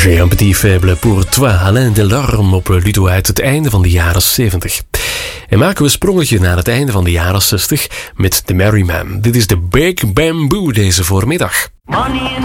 J'ai un petit faible pour toi, Alain Delorme op Ludo uit het einde van de jaren 70. En maken we een sprongetje naar het einde van de jaren 60 met The Merry Man. Dit is de Big Bamboo deze voormiddag.